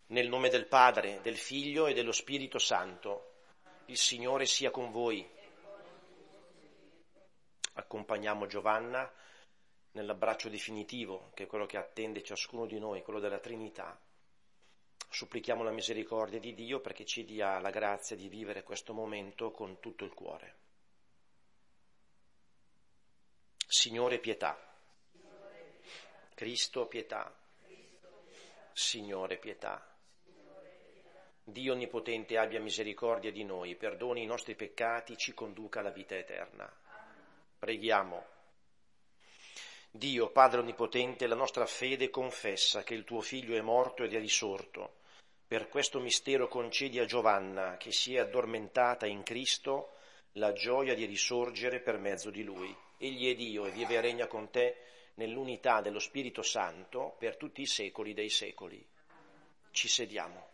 Nel nome del Padre, del Figlio e dello Spirito Santo. Il Signore sia con voi. Accompagniamo Giovanna nell'abbraccio definitivo, che è quello che attende ciascuno di noi, quello della Trinità. Supplichiamo la misericordia di Dio perché ci dia la grazia di vivere questo momento con tutto il cuore. Signore, pietà. Cristo, pietà. Signore, pietà. Dio Onnipotente abbia misericordia di noi, perdoni i nostri peccati, ci conduca alla vita eterna. Preghiamo. Dio, Padre Onnipotente, la nostra fede confessa che il tuo Figlio è morto ed è risorto. Per questo mistero concedi a Giovanna, che si è addormentata in Cristo, la gioia di risorgere per mezzo di Lui. Egli è Dio e vive e regna con te nell'unità dello Spirito Santo per tutti i secoli dei secoli. Ci sediamo.